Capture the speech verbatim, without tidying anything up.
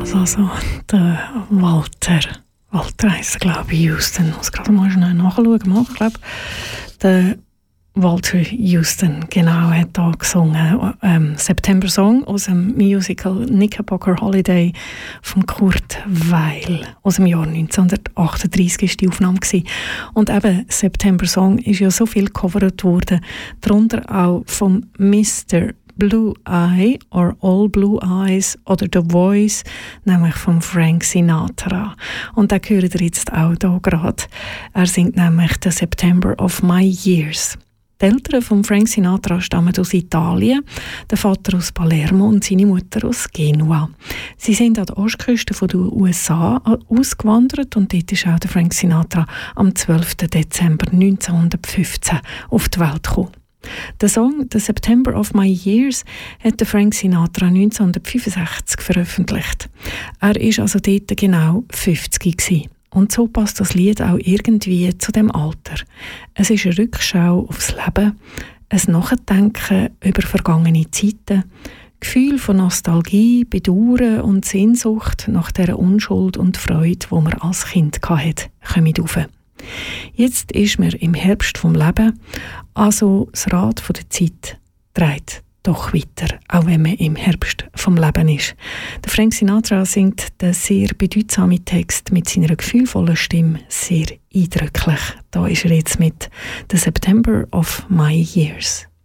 das also der Walter. Walter heisst er, glaube ich, Houston. Ich muss gerade mal schnell nachschauen. Mal, ich glaube, der Walter Houston, genau, hat hier gesungen. Ähm, September Song aus dem Musical Knickerbocker Holiday von Kurt Weill aus dem Jahr neunzehnhundertachtunddreissig war die Aufnahme gewesen. Und eben, September Song ist ja so viel gecovert worden, darunter auch vom Mister Blue Eye or All Blue Eyes oder The Voice, nämlich von Frank Sinatra. Und da hören ihr jetzt auch hier gerade. Er singt nämlich «The September of My Years». Die Eltern von Frank Sinatra stammen aus Italien, der Vater aus Palermo und seine Mutter aus Genua. Sie sind an der Ostküste der U S A ausgewandert und dort ist auch der Frank Sinatra am zwölften Dezember neunzehnhundertfünfzehn auf die Welt gekommen. Der Song «The September of My Years» hat Frank Sinatra neunzehnhundertfünfundsechzig veröffentlicht. Er war also dort genau fünfzig gewesen. Und so passt das Lied auch irgendwie zu dem Alter. Es ist eine Rückschau aufs Leben, ein Nachdenken über vergangene Zeiten, Gefühl von Nostalgie, Bedauern und Sehnsucht nach der Unschuld und Freude, die man als Kind hatte, kommen rauf. Jetzt ist man im Herbst vom Leben, also das Rad von der Zeit dreht doch weiter, auch wenn man im Herbst vom Leben ist. Der Frank Sinatra singt den sehr bedeutsamen Text mit seiner gefühlvollen Stimme sehr eindrücklich. Da ist er jetzt mit «The September of My Years».